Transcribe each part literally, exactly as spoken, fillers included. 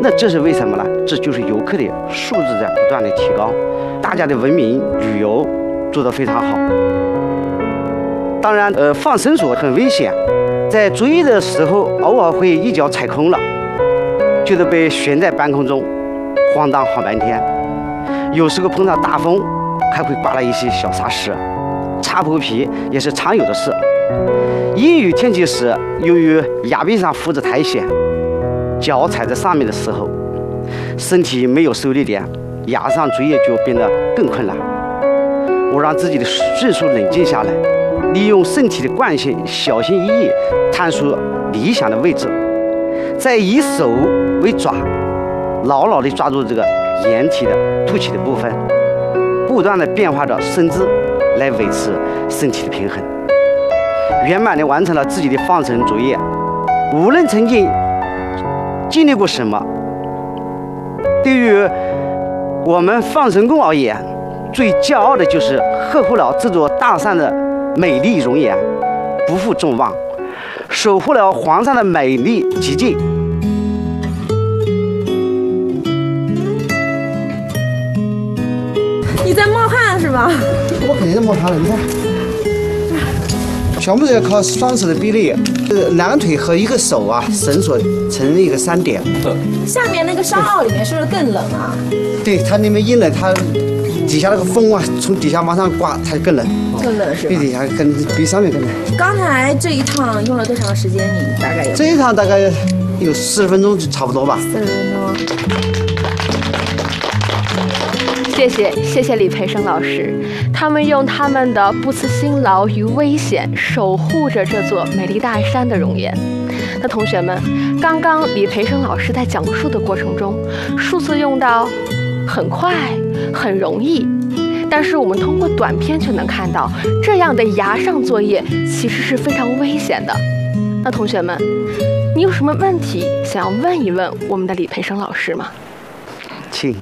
那这是为什么呢？这就是游客的素质在不断的提高，大家的文明旅游做得非常好。当然，呃，放绳索很危险，在作业的时候偶尔会一脚踩空了，就得被悬在半空中，晃荡好半天。有时候碰到大风，还会刮了一些小沙石，擦破皮也是常有的事。阴雨天气时，由于崖壁上浮着苔藓，脚踩在上面的时候，身体没有受力点，崖上作业就变得更困难。我让自己的迅速冷静下来，利用身体的惯性，小心翼翼探索理想的位置，再以手为爪，牢牢地抓住这个掩体的凸起的部分，不断地变化着身姿，来维持身体的平衡，圆满地完成了自己的放绳作业。无论曾经经历过什么，对于我们放绳工而言，最骄傲的就是呵护了这座大山的美丽容颜，不负众望，守护了黄山的美丽极境。 你在冒汗是吧？ 我肯定是冒汗了，你看。全部是要靠双手的臂力，呃，两个腿和一个手啊，绳索成一个三点。 下面那个沙坳里面是不是更冷啊？ 对，它那边一冷，它底下那个风啊，从底下往上刮，它就更冷。 更冷是吧？ 比底下更比上面更冷。 刚才这一趟用了多长时间？你大概有？ 这一趟大概有四十分钟就差不多吧。 四十分钟。 谢谢谢谢李培生老师，他们用他们的不辞辛劳与危险，守护着这座美丽大山的容颜。那同学们，刚刚李培生老师在讲述的过程中，数字用到很快很容易，但是我们通过短片却能看到，这样的崖上作业其实是非常危险的。那同学们，你有什么问题想要问一问我们的李培生老师吗？ 请。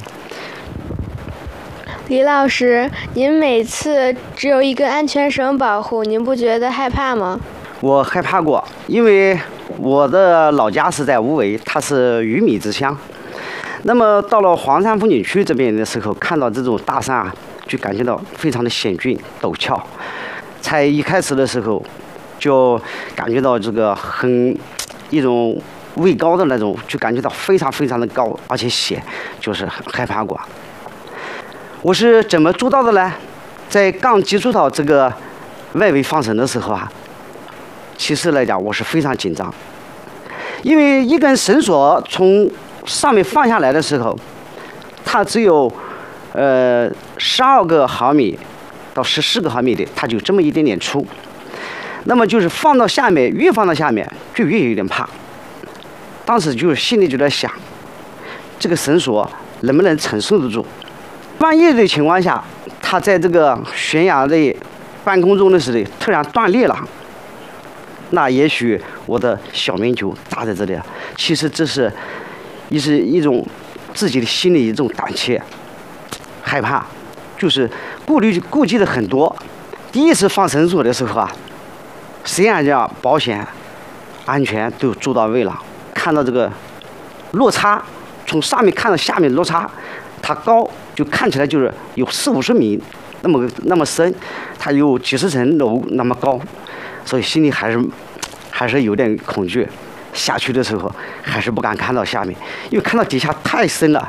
李老师，您每次只有一根安全绳保护，您不觉得害怕吗？ 我害怕过，因为我的老家是在无为，它是鱼米之乡。那么到了黄山风景区这边的时候，看到这种大山啊，就感觉到非常的险峻陡峭。才一开始的时候，就感觉到这个很一种畏高的那种，就感觉到非常非常的高，而且险，就是很害怕过。我是怎么做到的呢？在刚接触到这个外围放绳的时候啊，其实来讲我是非常紧张，因为一根绳索从上面放下来的时候，它只有呃十二个毫米到十四个毫米的，它就这么一点点粗。那么就是放到下面，越放到下面就越有点怕。当时就心里就在想，这个绳索能不能承受得住？万一的情况下，它在这个悬崖的半空中的时候突然断裂了，那也许我的小命就搭在这里了。其实这是也是一种自己的心里一种胆怯、害怕，就是顾虑顾忌的很多。第一次放绳索的时候啊，虽然讲保险、安全都做到位了，看到这个落差，从上面看到下面落差，它高就看起来就是有四五十米那么那么深，它有几十层楼那么高，所以心里还是还是有点恐惧。下去的时候还是不敢看到下面，因为看到底下太深了，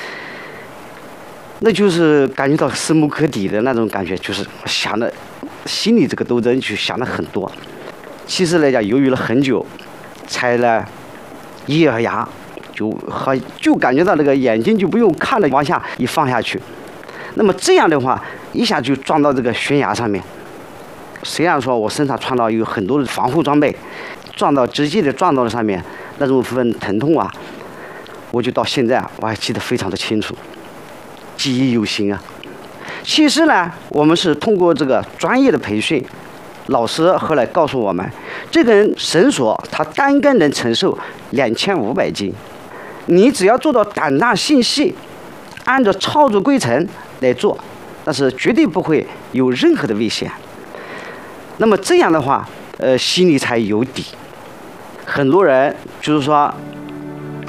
那就是感觉到深不可抵的那种感觉，就是想的心里这个斗争就想的很多。其实来讲，犹豫了很久，才来一咬牙，就和就感觉到那个眼睛就不用看了，往下一放下去。那么这样的话，一下就撞到这个悬崖上面。虽然说我身上穿到有很多的防护装备，撞到直接的撞到了上面，那种份疼痛啊，我就到现在我还记得非常的清楚，记忆犹新啊。其实呢，我们是通过这个专业的培训，老师后来告诉我们，这根绳索它单根能承受两千五百斤，你只要做到胆大心细，按照操作规程来做，但是绝对不会有任何的危险。那么这样的话，呃，心里才有底。很多人就是说